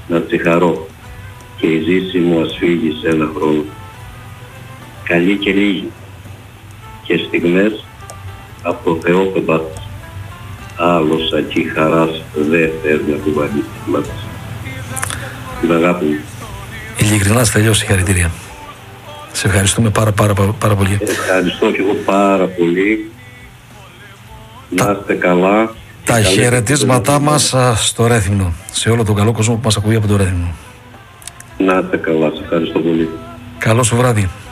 να τσιχαρώ και η ζήση μου ας φύγει σε ένα χρόνο. Καλή και λίγη και στιγμές από το Θεό πετάτες. Άλλος ακεί χαράς δεν θες να κουβαλείς τις μάτες. Την αγάπη μου. Ειλικρινά Στέλιος, συγχαρητήρια. Σε ευχαριστούμε πάρα πολύ. Ευχαριστώ και εγώ πάρα πολύ. Να είστε καλά. Τα χαιρετίσματά μας στο Ρέθυμνο, σε όλο τον καλό κόσμο που μας ακούει από το Ρέθυμνο. Να είστε καλά, σε ευχαριστώ πολύ. Καλό σου βράδυ.